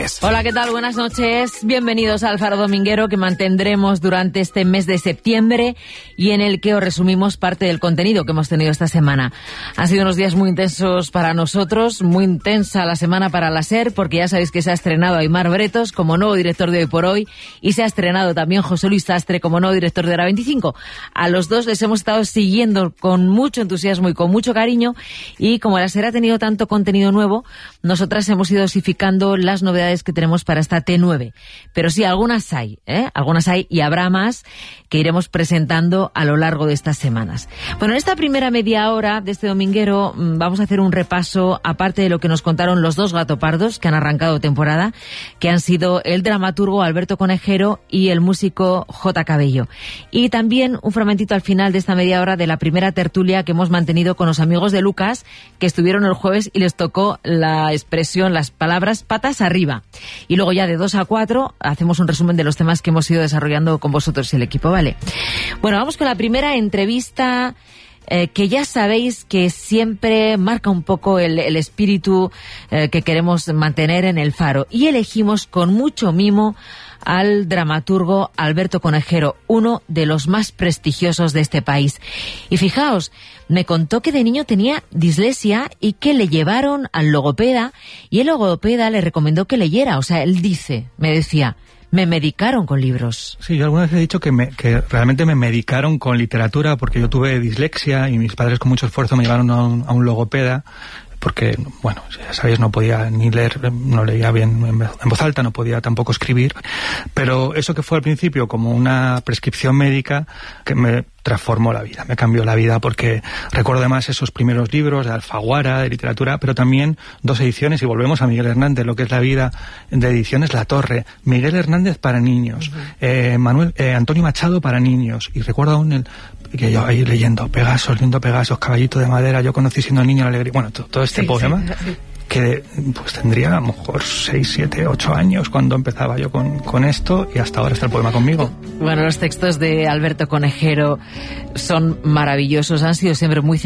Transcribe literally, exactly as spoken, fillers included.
Hola, ¿qué tal? Buenas noches. Bienvenidos al Faro Dominguero, que mantendremos durante este mes de septiembre y en el que os resumimos parte del contenido que hemos tenido esta semana. Han sido unos días muy intensos para nosotros, muy intensa la semana para la SER, porque ya sabéis que se ha estrenado Aimar Bretos como nuevo director de Hoy por Hoy y se ha estrenado también José Luis Sastre como nuevo director de Hora veinticinco. A los dos les hemos estado siguiendo con mucho entusiasmo y con mucho cariño, y como la SER ha tenido tanto contenido nuevo, nosotras hemos ido dosificando las novedades que tenemos para esta T nueve. Pero sí, algunas hay, ¿eh? Algunas hay y habrá más que iremos presentando a lo largo de estas semanas. Bueno, en esta primera media hora de este dominguero vamos a hacer un repaso, aparte de lo que nos contaron los dos gatopardos que han arrancado temporada, que han sido el dramaturgo Alberto Conejero y el músico J. Cabello. Y también un fragmentito al final de esta media hora de la primera tertulia que hemos mantenido con los amigos de Lucas, que estuvieron el jueves y les tocó la expresión, las palabras patas arriba. Y luego ya de dos a cuatro hacemos un resumen de los temas que hemos ido desarrollando con vosotros y el equipo, ¿vale? Bueno, vamos con la primera entrevista, eh, que ya sabéis que siempre marca un poco el, el espíritu eh, que queremos mantener en el Faro. Y elegimos con mucho mimo al dramaturgo Alberto Conejero, uno de los más prestigiosos de este país. Y fijaos, me contó que de niño tenía dislexia y que le llevaron al logopeda, y el logopeda le recomendó que leyera. O sea, él dice, me decía, me medicaron con libros. Sí, yo alguna vez he dicho que, me, que realmente me medicaron con literatura, porque yo tuve dislexia y mis padres con mucho esfuerzo me llevaron a un, a un logopeda, porque, bueno, ya sabéis, no podía ni leer, no leía bien en voz alta, no podía tampoco escribir, pero eso que fue al principio como una prescripción médica que me transformó la vida, me cambió la vida, porque recuerdo además esos primeros libros de Alfaguara, de literatura, pero también dos ediciones, y volvemos a Miguel Hernández, lo que es la vida de ediciones La Torre, Miguel Hernández para niños, uh-huh. eh, Manuel eh, Antonio Machado para niños, y recuerdo aún el que yo ahí leyendo Pegasos, lindo Pegasos, Caballito de Madera, yo conocí siendo niño la alegría, bueno, todo, todo este sí, poema, sí, sí. que pues tendría a lo mejor seis, siete, ocho años cuando empezaba yo con, con esto, y hasta ahora está el poema conmigo. Bueno, los textos de Alberto Conejero son maravillosos, han sido siempre muy